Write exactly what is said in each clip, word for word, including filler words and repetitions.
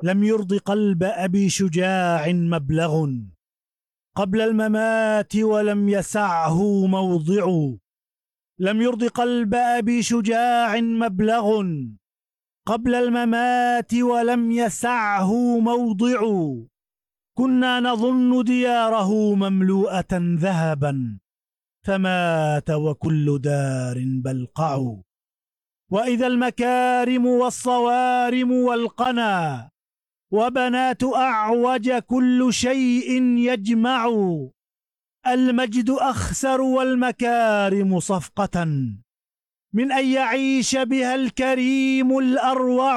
لم يرض قلب أبي شجاع مبلغ قبل الممات ولم يسعه موضع. لم يرض قلب أبي شجاع مبلغ قبل الممات ولم يسعه موضع. كنا نظن دياره مملوءة ذهبا فمات وكل دار بلقع. وإذا المكارم والصوارم والقنا وبنات أعوج كل شيء يجمع. المجد أخسر والمكارم صفقة من أن يعيش بها الكريم الأروع.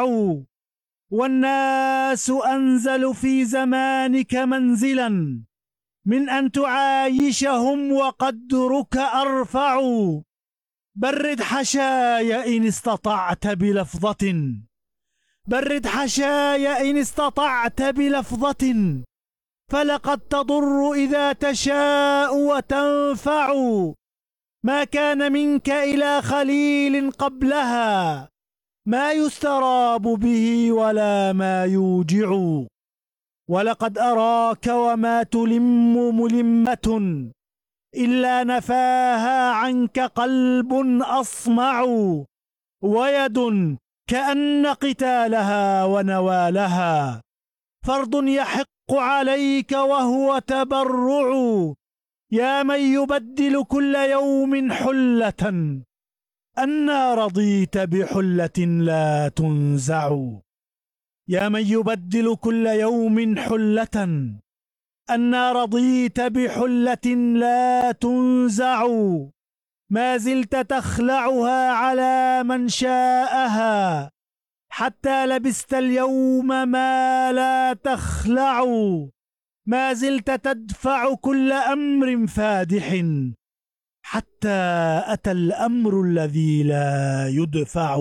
والناس أنزل في زمانك منزلا من أن تعايشهم وقدرك أرفع. برد حشاي إن استطعت بلفظة برد حشاي إن استطعت بلفظة فلقد تضر إذا تشاء وتنفع. ما كان منك إلى خليل قبلها ما يستراب به ولا ما يوجع. ولقد أراك وما تلم ملمة إلا نفاها عنك قلب أصمع. ويد كأن قتالها ونوالها فرض يحق عليك وهو تبرع. يا من يبدل كل يوم حلة أنى رضيت بحلة لا تنزع. يا من يبدل كل يوم حلة أنى رضيت بحلة لا تنزع. ما زلت تخلعها على من شاءها حتى لبست اليوم ما لا تخلع. ما زلت تدفع كل أمر فادح حتى أتى الأمر الذي لا يدفع.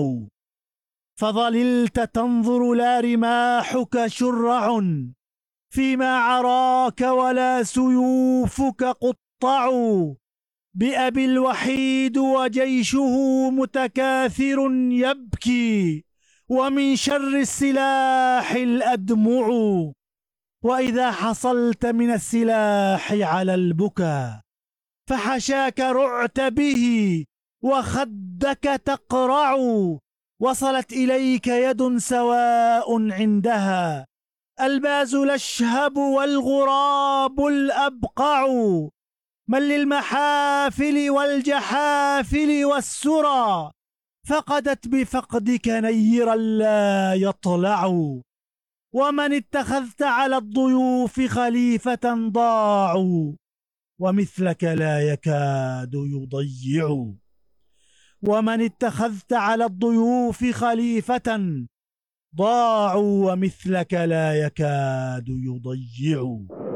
فظللت تنظر لا رماحك شرع فيما عراك ولا سيوفك قطع. بأبي الوحيد وجيشه متكاثر يبكي ومن شر السلاح الأدمع. وإذا حصلت من السلاح على البكا فحشاك رعت به وخدك تقرع. وصلت إليك يد سواء عندها الباز الأشهب والغراب الأبقع. من للمحافل والجحافل والسرى فقدت بفقدك نيرا لا يطلع. ومن اتخذت على الضيوف خليفة ضاعوا ومثلك لا يكاد يضيع. ومن اتخذت على الضيوف خليفة ضاعوا ومثلك لا يكاد يضيع.